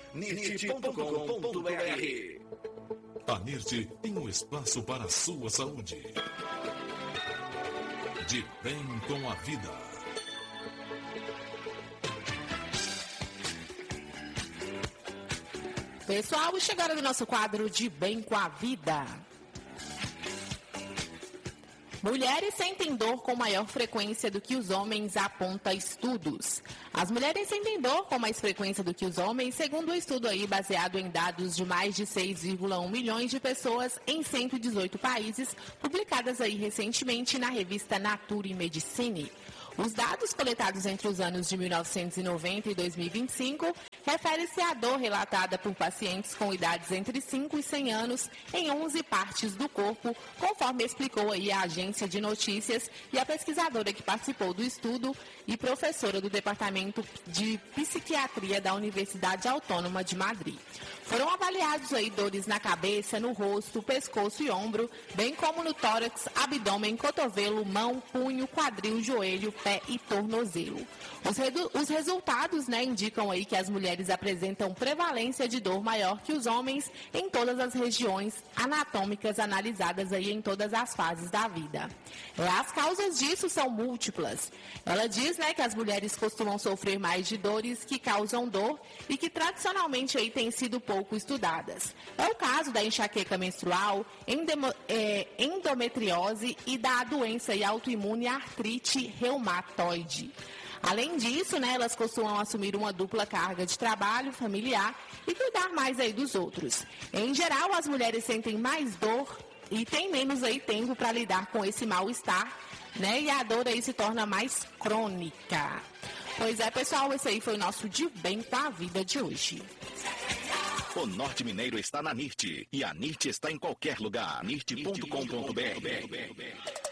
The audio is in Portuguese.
nirt.com.br. A NIRT tem um espaço para a sua saúde. De bem com a vida. Pessoal, chegou a hora do nosso quadro De Bem com a Vida. Mulheres sentem dor com maior frequência do que os homens, aponta estudos. As mulheres sentem dor com mais frequência do que os homens, segundo um estudo aí baseado em dados de mais de 6,1 milhões de pessoas em 118 países, publicadas aí recentemente na revista Nature Medicine. Os dados coletados entre os anos de 1990 e 2025 referem-se à dor relatada por pacientes com idades entre 5 e 100 anos em 11 partes do corpo, conforme explicou aí a agência de notícias e a pesquisadora que participou do estudo e professora do Departamento de Psiquiatria da Universidade Autônoma de Madrid. Foram avaliados aí dores na cabeça, no rosto, pescoço e ombro, bem como no tórax, abdômen, cotovelo, mão, punho, quadril, joelho, pé e tornozelo. Os resultados, indicam aí que as mulheres apresentam prevalência de dor maior que os homens em todas as regiões anatômicas analisadas aí em todas as fases da vida. As causas disso são múltiplas. Ela diz, que as mulheres costumam sofrer mais de dores que causam dor e que tradicionalmente aí têm sido pouco estudadas. É o caso da enxaqueca menstrual, endometriose e da doença autoimune artrite reumatoide. Além disso, elas costumam assumir uma dupla carga de trabalho familiar e cuidar mais aí dos outros. Em geral, as mulheres sentem mais dor e têm menos aí tempo para lidar com esse mal-estar, e a dor aí se torna mais crônica. Pois é, pessoal, esse aí foi o nosso De Bem com a Vida de hoje. O Norte Mineiro está na NIRT e a NIRT está em qualquer lugar. nirt.com.br